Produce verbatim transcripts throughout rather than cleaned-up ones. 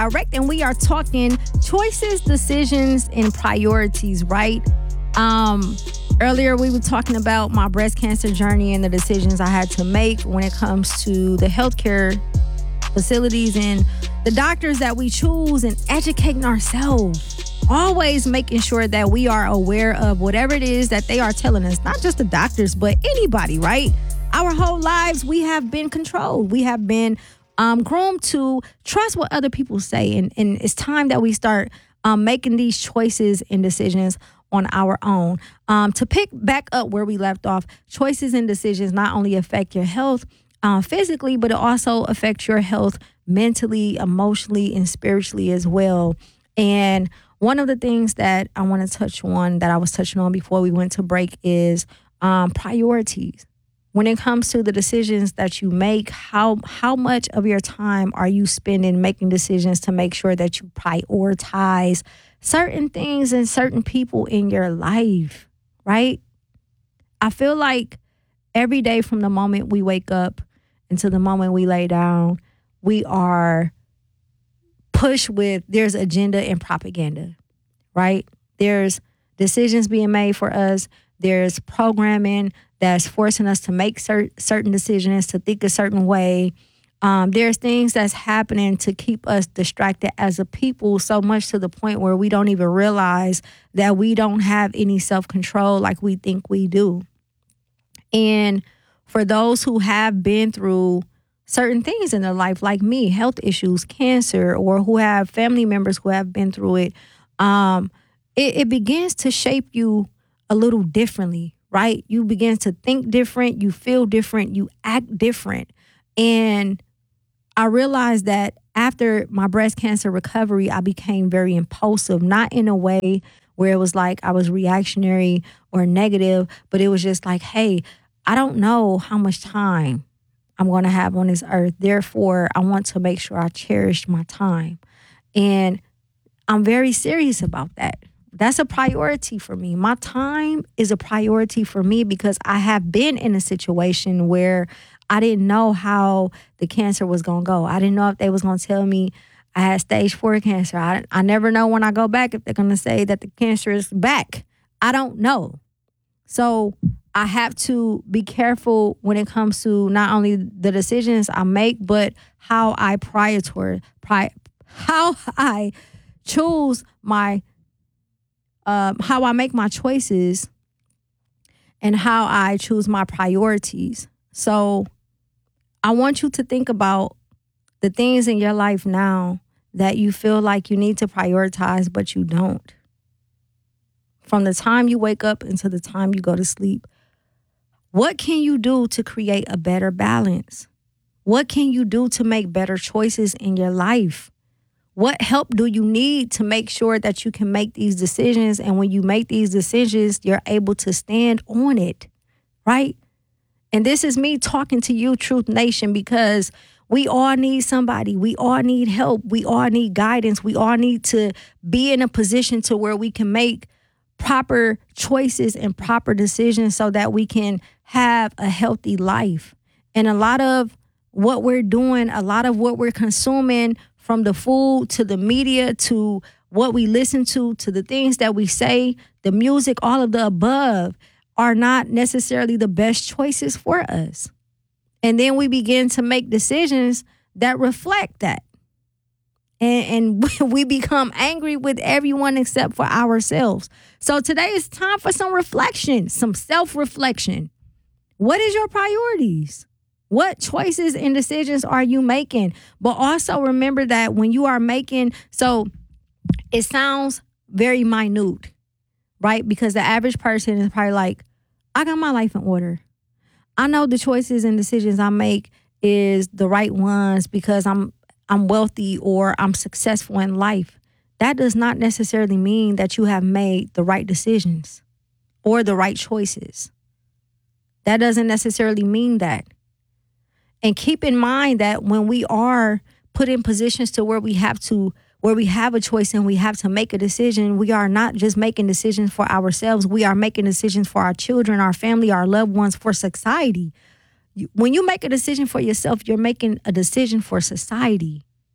Correct. And we are talking choices, decisions, and priorities, right? Um, earlier we were talking about my breast cancer journey and the decisions I had to make when it comes to the healthcare facilities and the doctors that we choose and educating ourselves. Always making sure that we are aware of whatever it is that they are telling us, not just the doctors, but anybody, right? Our whole lives, we have been controlled. We have been um, groomed to trust what other people say. And, and it's time that we start um, making these choices and decisions on our own. Um, to pick back up where we left off, choices and decisions not only affect your health uh, physically, but it also affects your health mentally, emotionally, and spiritually as well. And one of the things that I want to touch on, that I was touching on before we went to break, is um, priorities. When it comes to the decisions that you make, how how much of your time are you spending making decisions to make sure that you prioritize certain things and certain people in your life, right? I feel like every day from the moment we wake up until the moment we lay down, we are pushed with, there's agenda and propaganda, right? There's decisions being made for us. There's programming that's forcing us to make cer- certain decisions, to think a certain way. Um, there's things that's happening to keep us distracted as a people, so much to the point where we don't even realize that we don't have any self-control like we think we do. And for those who have been through certain things in their life, like me, health issues, cancer, or who have family members who have been through it, um, it, it begins to shape you a little differently, right? You begin to think different, you feel different, you act different. And I realized that after my breast cancer recovery, I became very impulsive, not in a way where it was like I was reactionary or negative, but it was just like, hey, I don't know how much time I'm going to have on this earth. Therefore, I want to make sure I cherish my time. And I'm very serious about that. That's a priority for me. My time is a priority for me because I have been in a situation where I didn't know how the cancer was going to go. I didn't know if they was going to tell me I had stage four cancer. I, I never know when I go back if they're going to say that the cancer is back. I don't know. So I have to be careful when it comes to not only the decisions I make, but how I prioritize, pri- how I choose my Um, how I make my choices and how I choose my priorities. So I want you to think about the things in your life now that you feel like you need to prioritize, but you don't. From the time you wake up until the time you go to sleep, what can you do to create a better balance? What can you do to make better choices in your life? What help do you need to make sure that you can make these decisions? And when you make these decisions, you're able to stand on it, right? And this is me talking to you, Truth Nation, because we all need somebody. We all need help. We all need guidance. We all need to be in a position to where we can make proper choices and proper decisions so that we can have a healthy life. And a lot of what we're doing, a lot of what we're consuming, from the food to the media to what we listen to, to the things that we say, the music, all of the above, are not necessarily the best choices for us. And then we begin to make decisions that reflect that. And, and we become angry with everyone except for ourselves. So today is time for some reflection, some self-reflection. What is your priorities? What choices and decisions are you making? But also remember that when you are making, so it sounds very minute, right? Because the average person is probably like, I got my life in order. I know the choices and decisions I make is the right ones because I'm I'm wealthy or I'm successful in life. That does not necessarily mean that you have made the right decisions or the right choices. That doesn't necessarily mean that. And keep in mind that when we are put in positions to where we have to, where we have a choice and we have to make a decision, we are not just making decisions for ourselves. We are making decisions for our children, our family, our loved ones, for society. When you make a decision for yourself, you're making a decision for society.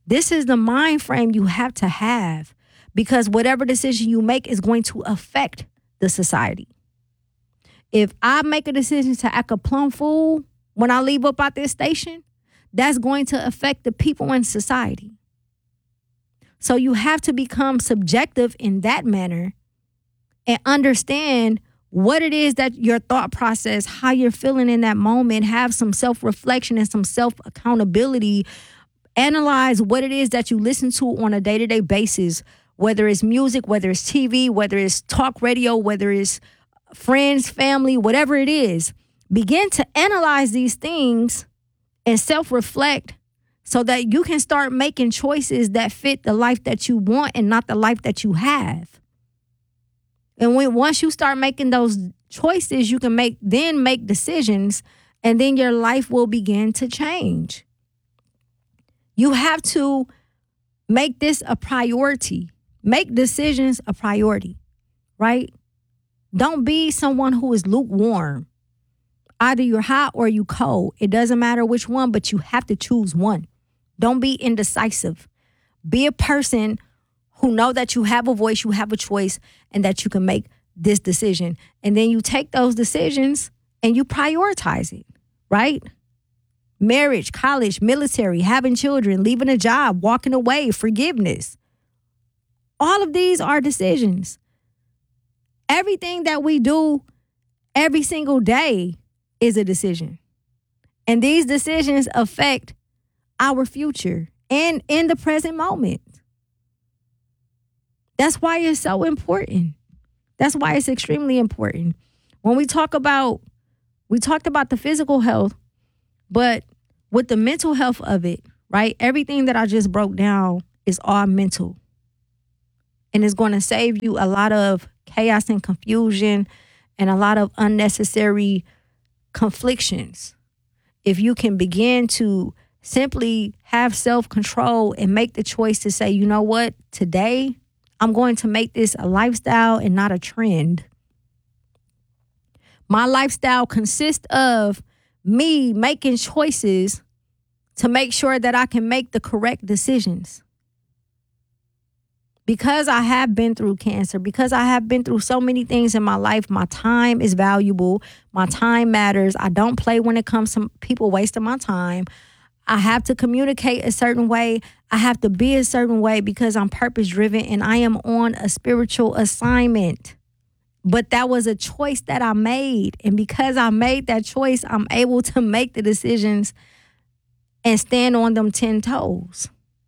This is the mind frame you have to have, because whatever decision you make is going to affect the society. If I make a decision to act a plum fool when I leave up out this station, that's going to affect the people in society. So you have to become subjective in that manner and understand what it is that your thought process, how you're feeling in that moment, have some self-reflection and some self-accountability. Analyze what it is that you listen to on a day-to-day basis, whether it's music, whether it's T V, whether it's talk radio, whether it's friends, family, whatever it is. Begin to analyze these things and self-reflect so that you can start making choices that fit the life that you want and not the life that you have. And when once you start making those choices, you can make then make decisions, and then your life will begin to change. You have to make this a priority. Make decisions a priority, right? Don't be someone who is lukewarm. Either you're hot or you cold. It doesn't matter which one, but you have to choose one. Don't be indecisive. Be a person who know that you have a voice, you have a choice, and that you can make this decision. And then you take those decisions and you prioritize it, right? Marriage, college, military, having children, leaving a job, walking away, forgiveness. All of these are decisions. Everything that we do every single day is a decision. And these decisions affect our future and in the present moment. That's why it's so important. That's why it's extremely important. When we talk about, we talked about the physical health, but with the mental health of it, right? Everything that I just broke down is all mental. And it's going to save you a lot of chaos and confusion and a lot of unnecessary conflictions. If you can begin to simply have self-control and make the choice to say, you know what, today I'm going to make this a lifestyle and not a trend. My lifestyle consists of me making choices to make sure that I can make the correct decisions. Because I have been through cancer, because I have been through so many things in my life, my time is valuable. My time matters. I don't play when it comes to people wasting my time. I have to communicate a certain way. I have to be a certain way because I'm purpose driven and I am on a spiritual assignment. But that was a choice that I made. And because I made that choice, I'm able to make the decisions and stand on them ten toes.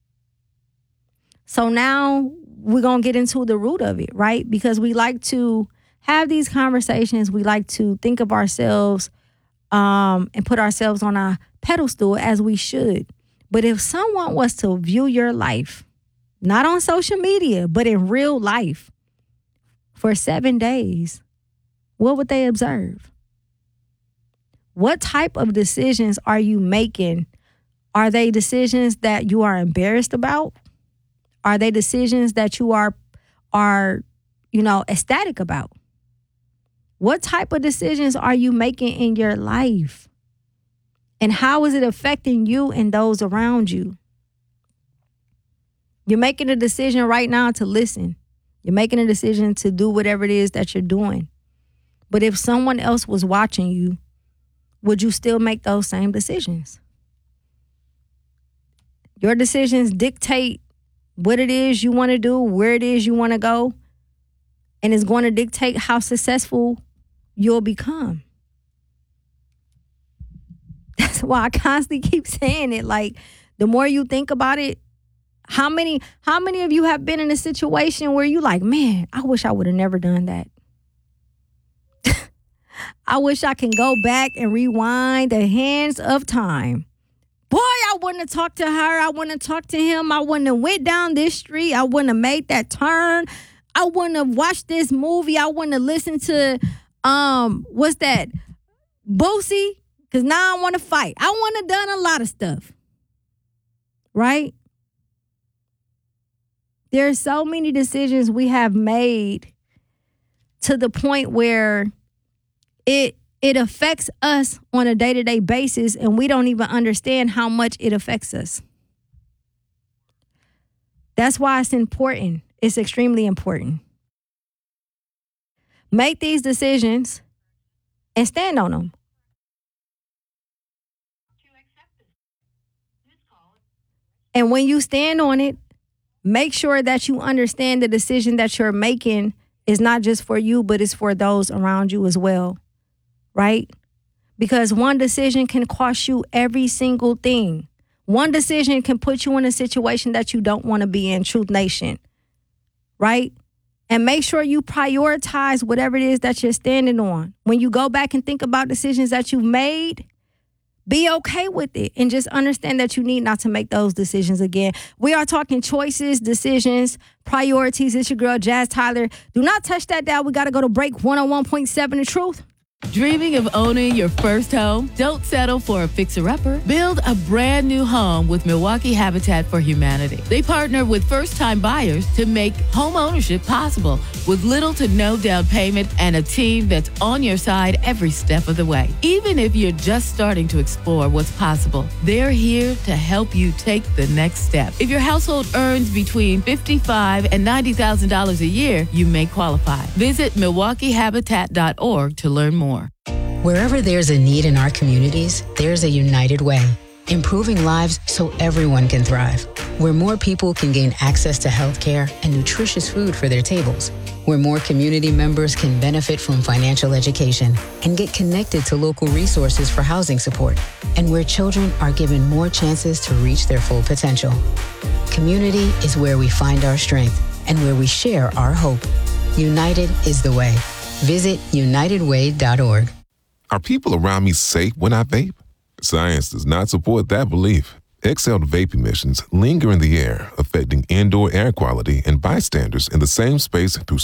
So now we're going to get into the root of it, right? Because we like to have these conversations. We like to think of ourselves um, and put ourselves on a pedestal, as we should. But if someone was to view your life, not on social media, but in real life for seven days, what would they observe? What type of decisions are you making? Are they decisions that you are embarrassed about? Are they decisions that you are, are, you know, ecstatic about? What type of decisions are you making in your life? And how is it affecting you and those around you? You're making a decision right now to listen. You're making a decision to do whatever it is that you're doing. But if someone else was watching you, would you still make those same decisions? Your decisions dictate what it is you want to do, where it is you want to go, and it's going to dictate how successful you'll become. That's why I constantly keep saying it. Like, the more you think about it, how many, how many of you have been in a situation where you like, man, I wish I would have never done that. I wish I can go back and rewind the hands of time. Boy, I wouldn't have talked to her. I wouldn't have talked to him. I wouldn't have went down this street. I wouldn't have made that turn. I wouldn't have watched this movie. I wouldn't have listened to, um, what's that, Boosie? Because now I want to fight. I wouldn't have done a lot of stuff. Right? There are so many decisions we have made to the point where it It affects us on a day-to-day basis, and we don't even understand how much it affects us. That's why it's important. It's extremely important. Make these decisions and stand on them. And when you stand on it, make sure that you understand the decision that you're making is not just for you, but it's for those around you as well, right? Because one decision can cost you every single thing. One decision can put you in a situation that you don't want to be in, Truth Nation, right? And make sure you prioritize whatever it is that you're standing on. When you go back and think about decisions that you've made, be okay with it and just understand that you need not to make those decisions again. We are talking choices, decisions, priorities. It's your girl, Jazz Tyler. Do not touch that dial. We got to go to break. one oh one point seven The Truth. Dreaming of owning your first home? Don't settle for a fixer-upper. Build a brand new home with Milwaukee Habitat for Humanity. They partner with first-time buyers to make home ownership possible with little to no down payment and a team that's on your side every step of the way. Even if you're just starting to explore what's possible, they're here to help you take the next step. If your household earns between fifty-five thousand dollars and ninety thousand dollars a year, you may qualify. Visit milwaukee habitat dot org to learn more. Wherever there's a need in our communities, there's a United Way, improving lives so everyone can thrive. Where more people can gain access to health care and nutritious food for their tables. Where more community members can benefit from financial education and get connected to local resources for housing support. And where children are given more chances to reach their full potential. Community is where we find our strength and where we share our hope. United is the way. Visit united way dot org. Are people around me safe when I vape? Science does not support that belief. Exhaled vape emissions linger in the air, affecting indoor air quality and bystanders in the same space through